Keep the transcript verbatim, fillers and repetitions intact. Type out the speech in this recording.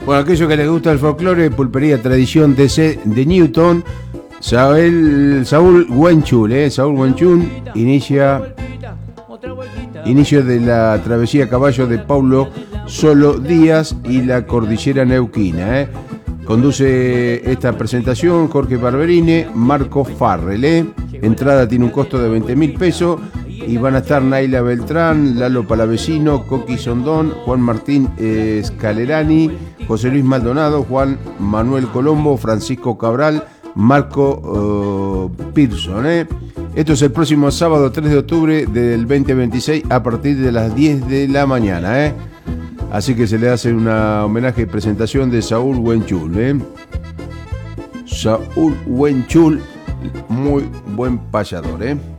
Bueno, aquellos que les gusta el folclore, Pulpería Tradición D C de Newton, Saúl, Saúl Wenchul, eh, Saúl Wenchul inicia inicio de la travesía a caballo de Paulo Solo Díaz y la cordillera neuquina. Eh. Conduce esta presentación Jorge Barberini, Marco Farrell. Eh. Entrada tiene un costo de veinte mil pesos y van a estar Naila Beltrán, Lalo Palavecino, Coqui Sondón, Juan Martín eh, Scalerani, José Luis Maldonado, Juan Manuel Colombo, Francisco Cabral, Marco uh, Pearson. Eh. Esto es el próximo sábado tres de octubre del veinte veintiséis a partir de las diez de la mañana. Eh. Así que se le hace una homenaje y presentación de Saúl Wenchul. Eh. Saúl Wenchul, muy buen payador. Eh.